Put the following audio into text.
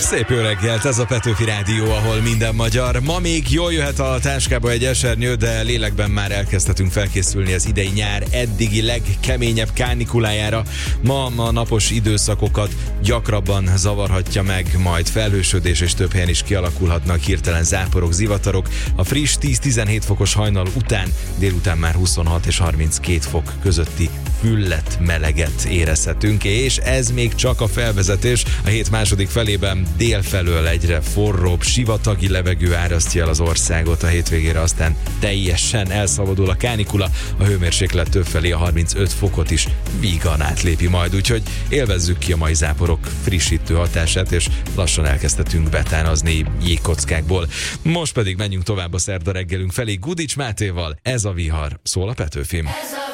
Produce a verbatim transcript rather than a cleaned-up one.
Szép jó reggelt, ez a Petőfi Rádió, ahol minden magyar. Ma még jól jöhet a táskába egy esernyő, de lélekben már elkezdhetünk felkészülni az idei nyár eddigi legkeményebb kánikulájára. Ma a napos időszakokat gyakrabban zavarhatja meg, majd felhősödés, és több helyen is kialakulhatnak hirtelen záporok, zivatarok. A friss tíz-tizenhét fokos hajnal után délután már huszonhat és harminckét fok közötti füllet meleget érezhetünk, és ez még csak a felvezetés. A hét második felében délfelől egyre forróbb, sivatagi levegő árasztja el az országot, a hétvégére aztán teljesen elszabadul a kánikula, a hőmérséklet többfelé a harmincöt fokot is vígan átlépi majd, úgyhogy élvezzük ki a mai záporok frissítő hatását, és lassan elkezdhetünk betánazni jégkockákból. Most pedig menjünk tovább a szerda reggelünk felé Gudics Mátéval, ez a vihar, szól a Petőfim.